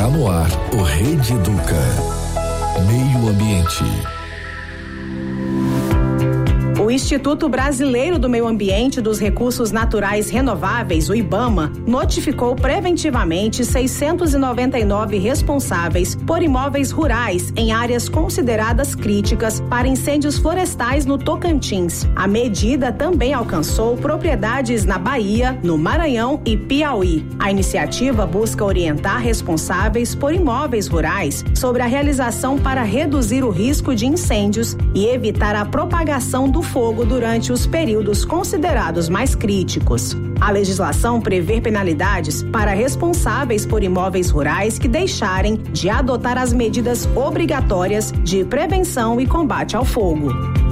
Está no ar o Rede Educa. Meio Ambiente. O Instituto Brasileiro do Meio Ambiente e dos Recursos Naturais Renováveis, o IBAMA, notificou preventivamente 699 responsáveis por imóveis rurais em áreas consideradas críticas para incêndios florestais no Tocantins. A medida também alcançou propriedades na Bahia, no Maranhão e Piauí. A iniciativa busca orientar responsáveis por imóveis rurais sobre a realização para reduzir o risco de incêndios e evitar a propagação do fogo durante os períodos considerados mais críticos. A legislação prevê penalidades para responsáveis por imóveis rurais que deixarem de adotar as medidas obrigatórias de prevenção e combate ao fogo.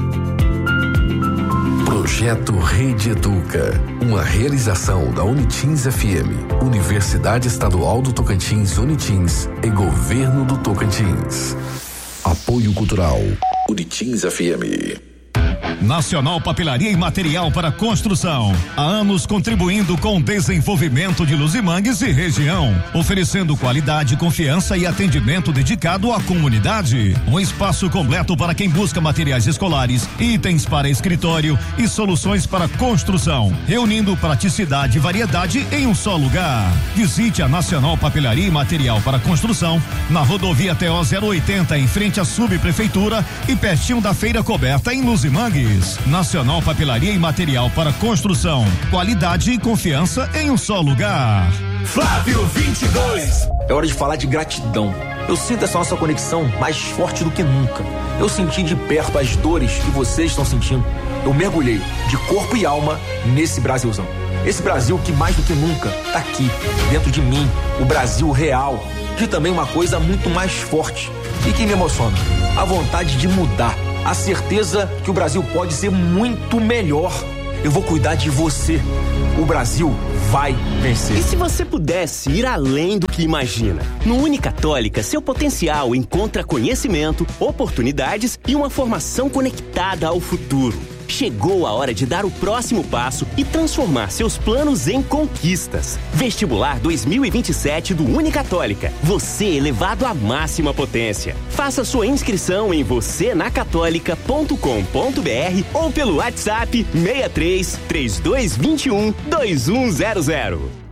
Projeto Rede Educa, uma realização da Unitins FM, Universidade Estadual do Tocantins, Unitins e Governo do Tocantins. Apoio Cultural, Unitins FM. Nacional Papelaria e Material para Construção. Há anos contribuindo com o desenvolvimento de Luzimangues e região, oferecendo qualidade, confiança e atendimento dedicado à comunidade. Um espaço completo para quem busca materiais escolares, itens para escritório e soluções para construção, reunindo praticidade e variedade em um só lugar. Visite a Nacional Papelaria e Material para Construção na rodovia TO 080, em frente à subprefeitura e pertinho da feira coberta em Luzimangues. Nacional Papelaria e Material para Construção. Qualidade e confiança em um só lugar. Flávio 22. É hora de falar de gratidão. Eu sinto essa nossa conexão mais forte do que nunca. Eu senti de perto as dores que vocês estão sentindo. Eu mergulhei de corpo e alma nesse Brasilzão. Esse Brasil que mais do que nunca tá aqui, dentro de mim, o Brasil real. De também uma coisa muito mais forte e que me emociona, a vontade de mudar. A certeza que o Brasil pode ser muito melhor. Eu vou cuidar de você. O Brasil vai vencer. E se você pudesse ir além do que imagina? No Unicatólica, seu potencial encontra conhecimento, oportunidades e uma formação conectada ao futuro. Chegou a hora de dar o próximo passo e transformar seus planos em conquistas. Vestibular 2027 do Unicatólica. Você elevado à máxima potência. Faça sua inscrição em vocenacatolica.com.br ou pelo WhatsApp 63 3221 2100.